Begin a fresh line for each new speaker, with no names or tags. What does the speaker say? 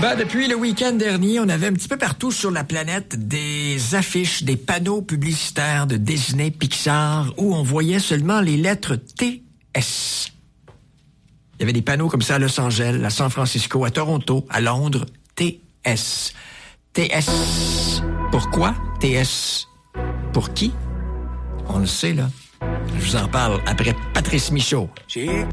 Depuis le week-end dernier, on avait un petit peu partout sur la planète des affiches, des panneaux publicitaires de Disney, Pixar, où on voyait seulement les lettres TS. Il y avait des panneaux comme ça à Los Angeles, à San Francisco, à Toronto, à Londres, TS. TS. Pourquoi TS? Pour qui? On le sait, là. Je vous en parle après Patrice Michaud.